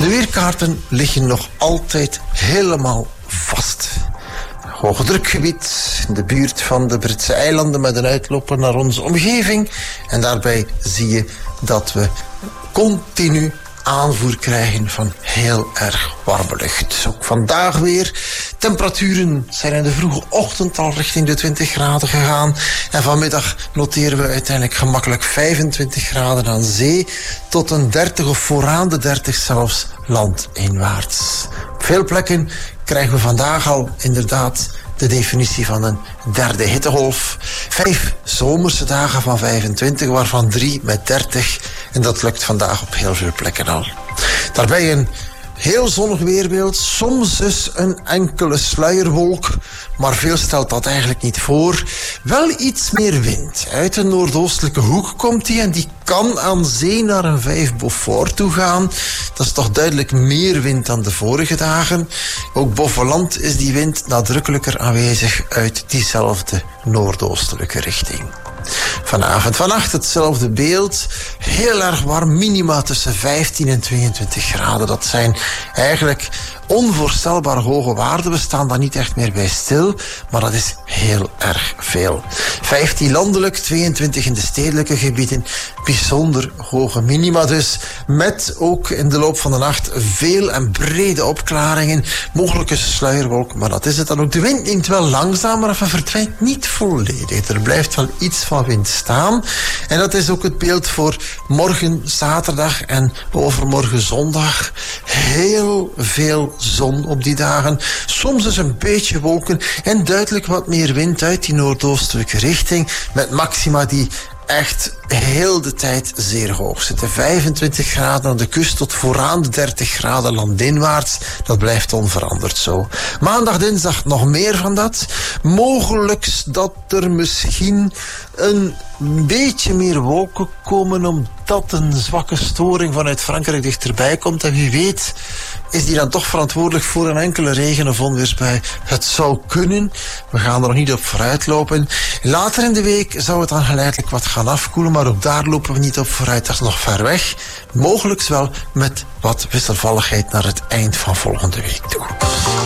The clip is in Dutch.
De weerkaarten liggen nog altijd helemaal vast. Hoogdrukgebied in de buurt van de Britse eilanden met een uitloper naar onze omgeving. En daarbij zie je dat we continu aanvoer krijgen van heel erg warme lucht. Ook vandaag weer. Temperaturen zijn in de vroege ochtend al richting de 20 graden gegaan. En vanmiddag noteren we uiteindelijk gemakkelijk 25 graden aan zee. Tot een 30 of vooraan de 30 zelfs landinwaarts. Op veel plekken krijgen we vandaag al inderdaad de definitie van een derde hittegolf. 5 zomerse dagen van 25, waarvan 3 met 30. En dat lukt vandaag op heel veel plekken al. Daarbij een heel zonnig weerbeeld, soms dus een enkele sluierwolk, maar veel stelt dat eigenlijk niet voor. Wel iets meer wind. Uit de noordoostelijke hoek komt die en die kan aan zee naar een 5 Beaufort toe gaan. Dat is toch duidelijk meer wind dan de vorige dagen. Ook boven land is die wind nadrukkelijker aanwezig uit diezelfde noordoostelijke richting. Vanavond, vannacht hetzelfde beeld. Heel erg warm, minima tussen 15 en 22 graden. Dat zijn eigenlijk onvoorstelbaar hoge waarden. We staan daar niet echt meer bij stil, maar dat is heel erg veel. 15 landelijk, 22 in de stedelijke gebieden. Bijzonder hoge minima dus. Met ook in de loop van de nacht veel en brede opklaringen. Mogelijke sluierwolk, maar dat is het dan ook. De wind neemt wel langzamer of verdwijnt niet volledig. Er blijft wel iets van wind staan. En dat is ook het beeld voor morgen zaterdag en overmorgen zondag. Heel veel zon op die dagen. Soms dus een beetje wolken en duidelijk wat meer wind uit die noordoostelijke richting. Met maxima die echt heel de tijd zeer hoog zitten. 25 graden aan de kust tot vooraan de 30 graden landinwaarts. Dat blijft onveranderd zo. Maandag, dinsdag nog meer van dat. Mogelijk dat er misschien een beetje meer wolken komen omdat een zwakke storing vanuit Frankrijk dichterbij komt. En wie weet is die dan toch verantwoordelijk voor een enkele regen- of onweersbui. Het zou kunnen. We gaan er nog niet op vooruit lopen. Later in de week zou het dan geleidelijk wat gaan afkoelen, maar ook daar lopen we niet op vooruit. Dat is nog ver weg. Mogelijk wel met wat wisselvalligheid naar het eind van volgende week toe.